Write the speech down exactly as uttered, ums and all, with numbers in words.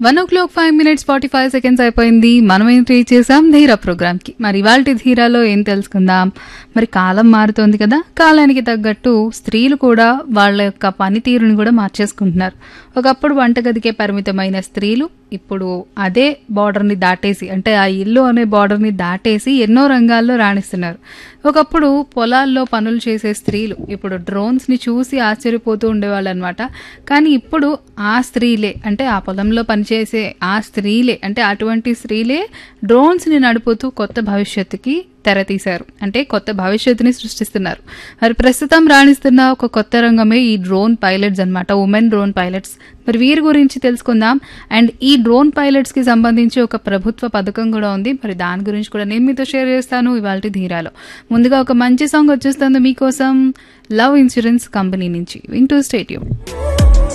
One ఓ clock five minutes forty five seconds అయిపోయింది. మనం entry చేసాం ధీరా ప్రోగ్రామ్కి. మరి ఇవాళ ధీరాలో ఏం తెలుసుకుందాం? మరి కాలం మారుతోంది కదా, కాలానికి తగ్గట్టు స్త్రీలు కూడా వాళ్ళ యొక్క పనితీరుని కూడా మార్చేసుకుంటున్నారు. ఒకప్పుడు వంటగదికే పరిమితమైన స్త్రీలు ఇప్పుడు అదే బార్డర్ని దాటేసి, అంటే ఆ ఇల్లు అనే బార్డర్ని దాటేసి ఎన్నో రంగాల్లో రాణిస్తున్నారు. ఒకప్పుడు పొలాల్లో పనులు చేసే స్త్రీలు ఇప్పుడు డ్రోన్స్ని చూసి ఆశ్చర్యపోతూ ఉండేవాళ్ళు అనమాట. కానీ ఇప్పుడు ఆ స్త్రీలే, అంటే ఆ పొలంలో పనిచేసే ఆ స్త్రీలే, అంటే అటువంటి స్త్రీలే డ్రోన్స్ని నడుపుతూ కొత్త భవిష్యత్తుకి తెరతీశారు, అంటే కొత్త భవిష్యత్తుని సృష్టిస్తున్నారు. మరి ప్రస్తుతం రాణిస్తున్న ఒక కొత్త రంగమే ఈ డ్రోన్ పైలట్స్ అనమాట, ఉమెన్ డ్రోన్ పైలట్స్. మరి వీరి గురించి తెలుసుకుందాం. అండ్ ఈ డ్రోన్ పైలట్స్ కి సంబంధించి ఒక ప్రభుత్వ పథకం కూడా ఉంది. మరి దాని గురించి కూడా నేను మీతో షేర్ చేస్తాను ఇవాళ ధీరాలో. ముందుగా ఒక మంచి సాంగ్ వచ్చేస్తుంది మీకోసం, లవ్ ఇన్సూరెన్స్ కంపెనీ నుంచి. వింటూ స్టేట్యూన్.